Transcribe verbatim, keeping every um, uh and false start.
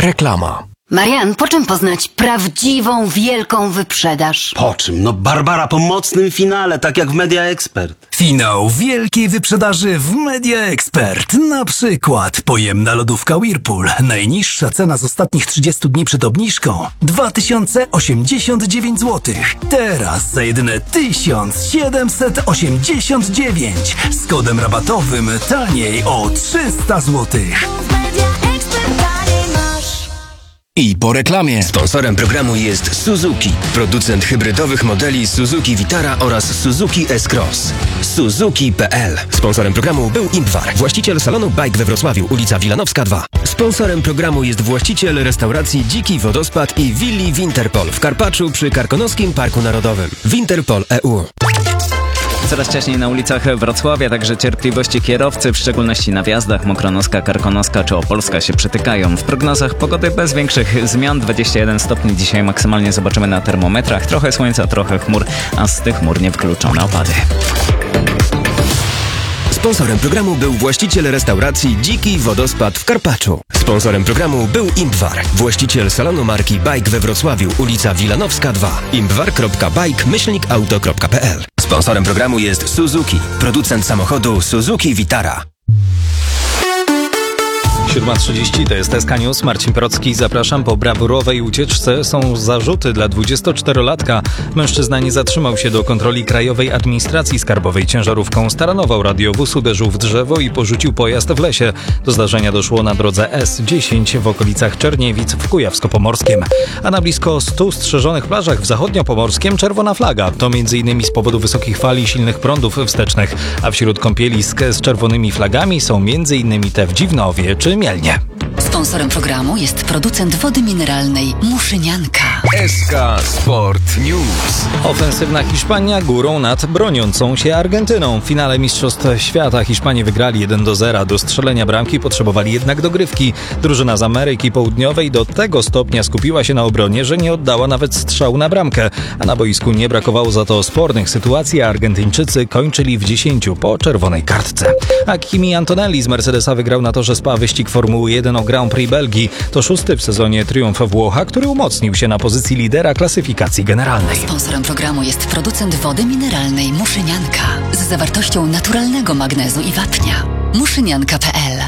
Reklama. Marian, po czym poznać prawdziwą, wielką wyprzedaż? Po czym? No Barbara, po mocnym finale, tak jak w Media Expert. Finał wielkiej wyprzedaży w Media Expert. Na przykład pojemna lodówka Whirlpool. Najniższa cena z ostatnich trzydziestu dni przed obniżką dwa tysiące osiemdziesiąt dziewięć złotych. Teraz za jedyne tysiąc siedemset osiemdziesiąt dziewięć. Z kodem rabatowym taniej o trzysta złotych. I po reklamie. Sponsorem programu jest Suzuki, producent hybrydowych modeli Suzuki Vitara oraz Suzuki S-Cross. Suzuki kropka p l. Sponsorem programu był Impwar, właściciel salonu Bike we Wrocławiu, ulica Wilanowska dwa. Sponsorem programu jest właściciel restauracji Dziki Wodospad i willi Winterpol w Karpaczu przy Karkonoskim Parku Narodowym. Winterpol kropka e u. Coraz ciaśniej na ulicach Wrocławia, także cierpliwości kierowcy, w szczególności na wjazdach Mokronoska, Karkonoska czy Opolska się przytykają. W prognozach pogody bez większych zmian, dwadzieścia jeden stopni dzisiaj maksymalnie zobaczymy na termometrach. Trochę słońca, trochę chmur, a z tych chmur niewykluczone opady. Sponsorem programu był właściciel restauracji Dziki Wodospad w Karpaczu. Sponsorem programu był Impwar, właściciel salonu marki Bike we Wrocławiu, ulica Wilanowska dwa. impwar kropka bike myślnik auto kropka p l. Sponsorem programu jest Suzuki, producent samochodu Suzuki Vitara. siódma trzydzieści to jest S K News. Marcin Procki, zapraszam. Po brawurowej ucieczce są zarzuty dla dwudziestoczterolatka. Mężczyzna nie zatrzymał się do kontroli Krajowej Administracji Skarbowej ciężarówką. Staranował radiowóz, uderzył w drzewo i porzucił pojazd w lesie. Do zdarzenia doszło na drodze S dziesięć w okolicach Czerniewic w Kujawsko-Pomorskiem. A na blisko stu strzeżonych plażach w Zachodniopomorskiem czerwona flaga. To m.in. z powodu wysokich fali i silnych prądów wstecznych. A wśród kąpielisk z czerwonymi flagami są m.in. te w Dziwnowie czy Mielnie. Sponsorem programu jest producent wody mineralnej Muszynianka. S K Sport News. Ofensywna Hiszpania górą nad broniącą się Argentyną. W finale Mistrzostw Świata Hiszpanie wygrali jeden do zera. Do strzelenia bramki potrzebowali jednak dogrywki. Drużyna z Ameryki Południowej do tego stopnia skupiła się na obronie, że nie oddała nawet strzału na bramkę. A na boisku nie brakowało za to spornych sytuacji, a Argentyńczycy kończyli w dziesięciu po czerwonej kartce. A Kimi Antonelli z Mercedesa wygrał na torze Spa wyścig Formuły jeden o Grand Prix Belgii. To szósty w sezonie triumf Włocha, który umocnił się na pozycji lidera klasyfikacji generalnej. Sponsorem programu jest producent wody mineralnej Muszynianka z zawartością naturalnego magnezu i wapnia. muszynianka kropka p l